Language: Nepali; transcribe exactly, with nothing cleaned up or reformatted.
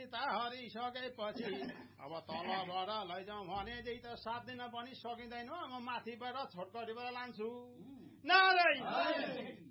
चिता हरिसकेपछि अब तलबाट लैजाउँ भने त सात दिन पनि सकिँदैन। म माथिबाट छोटकरीबाट लान्छु। नारायण